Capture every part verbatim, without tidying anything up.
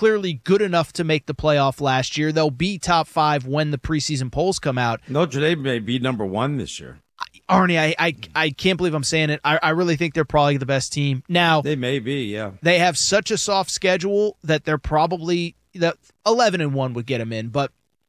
clearly good enough to make the playoff last year. They'll be top five when the preseason polls come out. Notre Dame may be number one this year. Arnie, I, I I can't believe I'm saying it. I, I really think they're probably the best team. Now, they may be, yeah. They have such a soft schedule that they're probably the eleven and one would get them in. But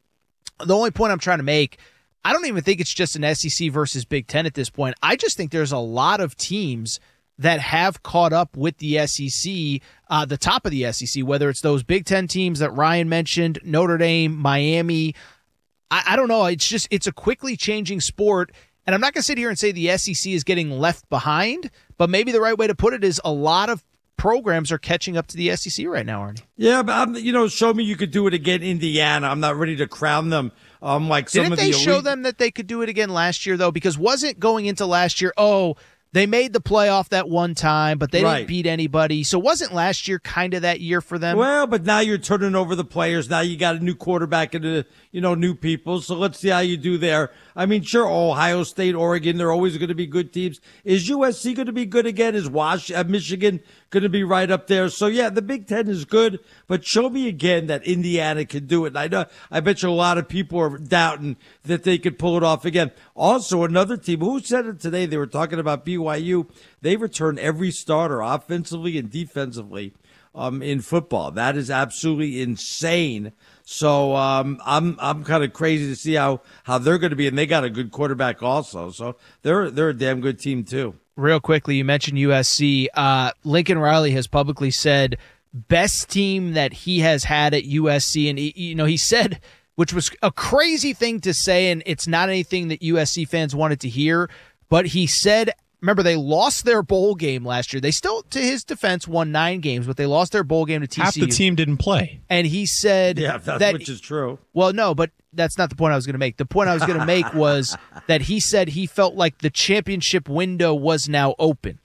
the only point I'm trying to make, I don't even think it's just an S E C versus Big Ten at this point. I just think there's a lot of teams that have caught up with the S E C, uh, the top of the S E C, whether it's those Big Ten teams that Ryan mentioned, Notre Dame, Miami. I, I don't know. It's just it's a quickly changing sport. And I'm not going to sit here and say the S E C is getting left behind, but maybe the right way to put it is a lot of programs are catching up to the S E C right now, Arnie. Yeah, but I'm, you know, show me you could do it again, Indiana. I'm not ready to crown them. Um, like some Didn't of they the show elite- them that they could do it again last year, though? Because wasn't going into last year, oh, they made the playoff that one time, but they Right. didn't beat anybody. So wasn't last year kind of that year for them? Well, but now you're turning over the players. Now you got a new quarterback and, uh, you know, new people. So let's see how you do there. I mean, sure, Ohio State, Oregon, they're always going to be good teams. Is U S C going to be good again? Is Wash, uh, Michigan going to be right up there? So, yeah, the Big Ten is good, but show me again that Indiana can do it. And I know, I bet you a lot of people are doubting that they could pull it off again. Also, another team, who said it today? They were talking about B Y U. They return every starter offensively and defensively um, in football. That is absolutely insane. So um, I'm I'm kind of crazy to see how, how they're going to be, and they got a good quarterback also. So they're they're a damn good team too. Real quickly, you mentioned U S C. Uh, Lincoln Riley has publicly said best team that he has had at U S C, and he, you know he said, which was a crazy thing to say, and it's not anything that U S C fans wanted to hear, but he said. Remember, they lost their bowl game last year. They still, to his defense, won nine games, but they lost their bowl game to T C U. Half the team didn't play. And he said yeah, that's, that, which is true. Well, no, but that's not the point I was going to make. The point I was going to make was that he said he felt like the championship window was now open.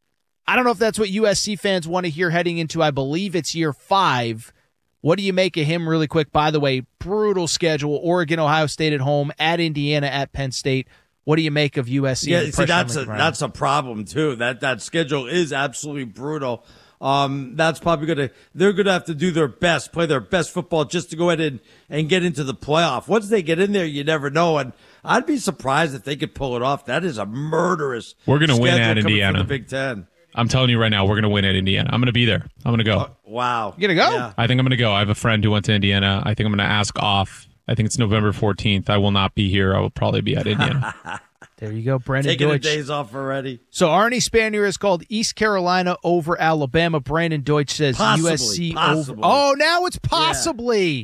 I don't know if that's what U S C fans want to hear heading into, I believe it's year five. What do you make of him really quick? By the way, brutal schedule. Oregon, Ohio State at home, at Indiana, at Penn State. What do you make of U S C? Yeah, see, that's a that's a problem too. That that schedule is absolutely brutal. Um, that's probably gonna they're gonna have to do their best, play their best football just to go ahead and, and get into the playoff. Once they get in there, you never know. And I'd be surprised if they could pull it off. That is a murderous. We're gonna win at schedule coming Indiana. from the Big Ten. I'm telling you right now, we're gonna win at Indiana. I'm gonna be there. I'm gonna go. Uh, wow, you gonna go? Yeah. I think I'm gonna go. I have a friend who went to Indiana. I think I'm gonna ask off. I think it's November fourteenth. I will not be here. I will probably be at Indiana. There you go, Brandon Taking Deutsch. the days off already. So Arnie Spanier has called East Carolina over Alabama. Brandon Deutsch says Possibly, U S C possibly. over. Oh, now it's possibly. Yeah.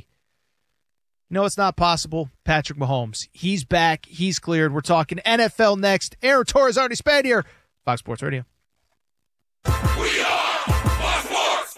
No, it's not possible. Patrick Mahomes. He's back. He's cleared. We're talking N F L next. Aaron Torres, Arnie Spanier, Fox Sports Radio. We are Fox Sports.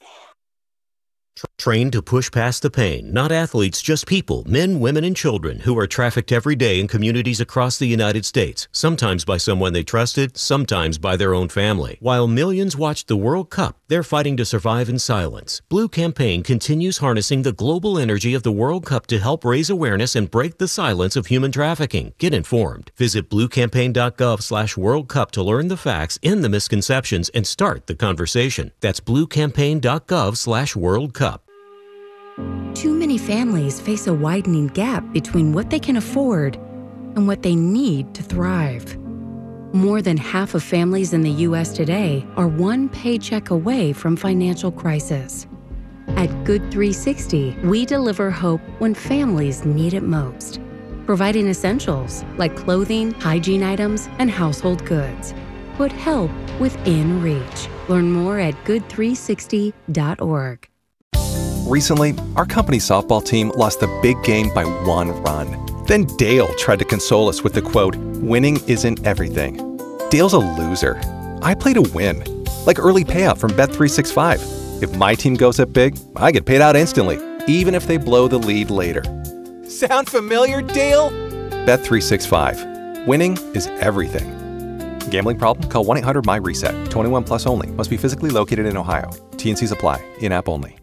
Trained to push past the pain, not athletes, just people, men, women, and children who are trafficked every day in communities across the United States, sometimes by someone they trusted, sometimes by their own family. While millions watched the World Cup, they're fighting to survive in silence. Blue Campaign continues harnessing the global energy of the World Cup to help raise awareness and break the silence of human trafficking. Get informed. Visit bluecampaign.gov slash World Cup to learn the facts, end the misconceptions, and start the conversation. That's bluecampaign.gov slash World Cup. Too many families face a widening gap between what they can afford and what they need to thrive. More than half of families in the U S today are one paycheck away from financial crisis. At Good three sixty, we deliver hope when families need it most, providing essentials like clothing, hygiene items, and household goods. Put help within reach. Learn more at good three sixty dot org. Recently, our company's softball team lost the big game by one run. Then Dale tried to console us with the quote, "Winning isn't everything." Dale's a loser. I play to win, like early payout from Bet three sixty-five. If my team goes up big, I get paid out instantly, even if they blow the lead later. Sound familiar, Dale? Bet three sixty-five. Winning is everything. Gambling problem? Call one eight hundred M Y RESET. twenty-one plus only. Must be physically located in Ohio. T and Cs apply. In-app only.